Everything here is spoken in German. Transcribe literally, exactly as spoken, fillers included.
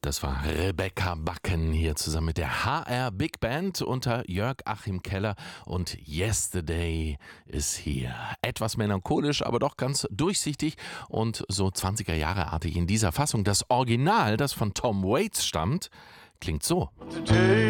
Das war Rebecca Backen hier zusammen mit der H R Big Band unter Jörg Achim Keller und Yesterday is Here. Etwas melancholisch, aber doch ganz durchsichtig und so zwanziger Jahre artig in dieser Fassung. Das Original, das von Tom Waits stammt, klingt so.